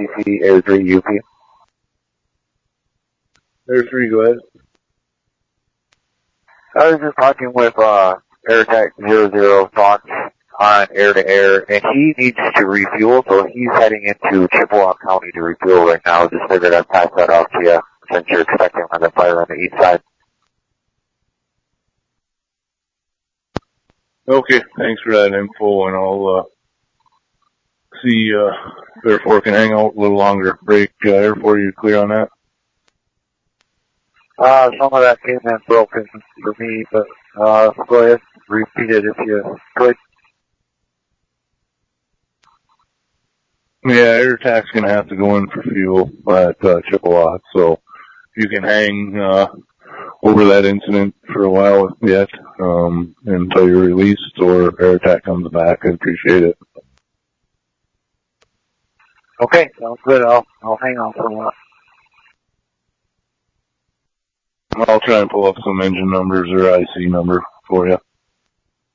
ACC Air 3 UP. Air 3, go ahead. I was just talking with AirTech 00 thoughts on air-to-air, and he needs to refuel, so he's heading into Chippewa County to refuel right now. Just figured I'd pass that off to you since you're expecting another fire on the east side. Okay, thanks for that info, and I'll see Air 4 can hang out a little longer. Break Air 4, you clear on that? Some of that came in broken for me, but go ahead, repeat it if you could. Yeah, AirTAC's going to have to go in for fuel at Chippewa, so if you can hang over that incident for a while yet until you're released or AirTAC comes back, I'd appreciate it. Okay, sounds good. I'll hang on for a while. I'll try and pull up some engine numbers or IC number for you.